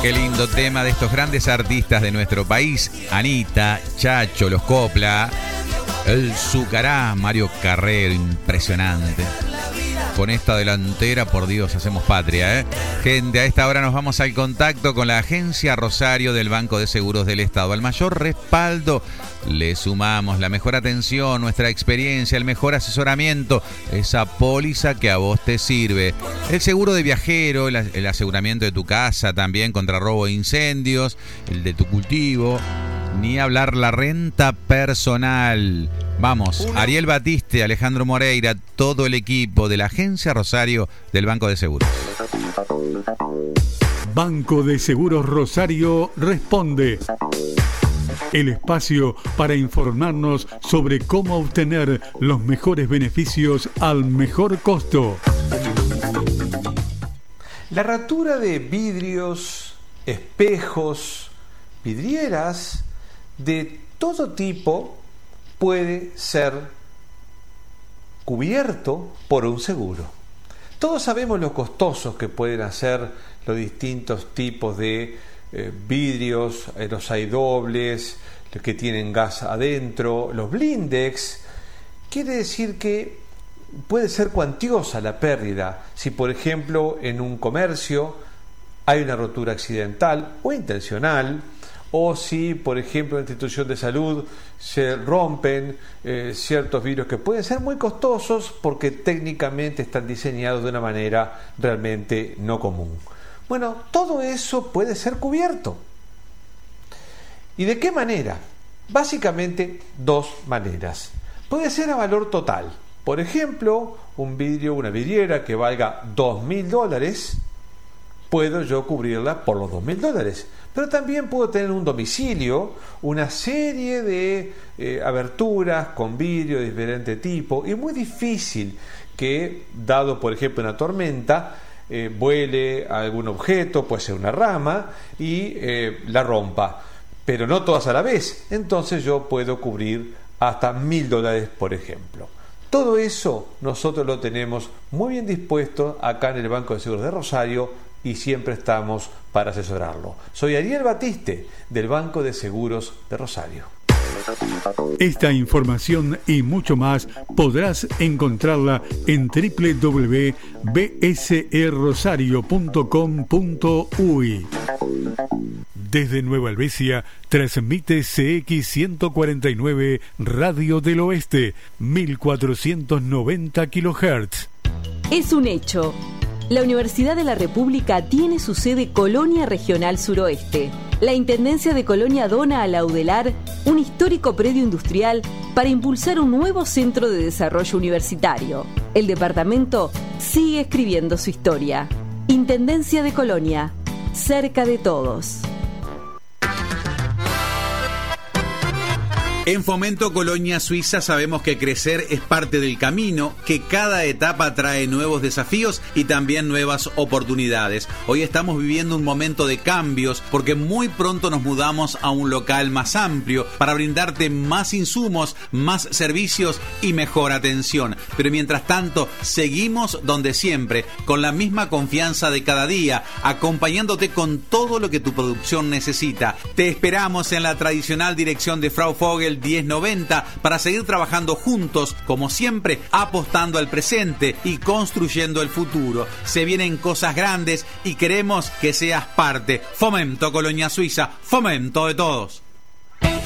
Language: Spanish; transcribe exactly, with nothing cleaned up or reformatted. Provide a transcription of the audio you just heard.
Qué lindo tema de estos grandes artistas de nuestro país. Anita, Chacho, Los Copla, El Zucará, Mario Carrero, impresionante. Con esta delantera, por Dios, hacemos patria, ¿eh? Gente, a esta hora nos vamos al contacto con la Agencia Rosario del Banco de Seguros del Estado. Al mayor respaldo le sumamos la mejor atención, nuestra experiencia, el mejor asesoramiento, esa póliza que a vos te sirve. El seguro de viajero, el, el aseguramiento de tu casa también contra robo e incendios, el de tu cultivo, ni hablar la renta personal. Vamos, Ariel Batiste, Alejandro Moreira, todo el equipo de la Agencia Rosario del Banco de Seguros. Banco de Seguros Rosario responde. El espacio para informarnos sobre cómo obtener los mejores beneficios al mejor costo. La rotura de vidrios, espejos, vidrieras de todo tipo puede ser cubierto por un seguro. Todos sabemos lo costosos que pueden hacer los distintos tipos de eh, vidrios, eh, los hay dobles, los que tienen gas adentro, los blindex. Quiere decir que puede ser cuantiosa la pérdida si, por ejemplo, en un comercio hay una rotura accidental o intencional, o si, por ejemplo, en una institución de salud se rompen eh, ciertos vidrios que pueden ser muy costosos porque técnicamente están diseñados de una manera realmente no común. Bueno, todo eso puede ser cubierto. ¿Y de qué manera? Básicamente dos maneras. Puede ser a valor total. Por ejemplo, un vidrio, una vidriera que valga dos mil dólares, puedo yo cubrirla por los dos mil dólares. Pero también puedo tener un domicilio, una serie de eh, aberturas con vidrio de diferente tipo, y muy difícil que, dado por ejemplo una tormenta, eh, vuele algún objeto, puede ser una rama, y eh, la rompa. Pero no todas a la vez. Entonces yo puedo cubrir hasta mil dólares, por ejemplo. Todo eso nosotros lo tenemos muy bien dispuesto acá en el Banco de Seguros de Rosario, y siempre estamos para asesorarlo. Soy Ariel Batiste, del Banco de Seguros de Rosario. Esta información y mucho más podrás encontrarla en doble u doble u doble u punto b s e rosario punto com punto u y. Desde Nueva Helvecia transmite C X ciento cuarenta y nueve Radio del Oeste, mil cuatrocientos noventa kilohertz. Es un hecho. La Universidad de la República tiene su sede Colonia Regional Suroeste. La Intendencia de Colonia dona a la UDELAR un histórico predio industrial para impulsar un nuevo centro de desarrollo universitario. El departamento sigue escribiendo su historia. Intendencia de Colonia, cerca de todos. En Fomento Colonia Suiza sabemos que crecer es parte del camino, que cada etapa trae nuevos desafíos y también nuevas oportunidades. Hoy estamos viviendo un momento de cambios porque muy pronto nos mudamos a un local más amplio para brindarte más insumos, más servicios y mejor atención. Pero mientras tanto, seguimos donde siempre, con la misma confianza de cada día, acompañándote con todo lo que tu producción necesita. Te esperamos en la tradicional dirección de Frau Vogel diez noventa para seguir trabajando juntos, como siempre, apostando al presente y construyendo el futuro. Se vienen cosas grandes y queremos que seas parte. Fomento Colonia Suiza, fomento de todos.